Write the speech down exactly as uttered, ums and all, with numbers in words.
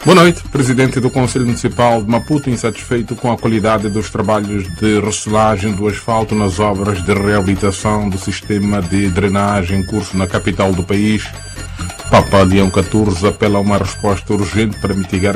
Boa noite. Presidente do Conselho Municipal de Maputo, insatisfeito com a qualidade dos trabalhos de reciclagem do asfalto nas obras de reabilitação do sistema de drenagem em curso na capital do país. Papa Leão catorze apela a uma resposta urgente para mitigar a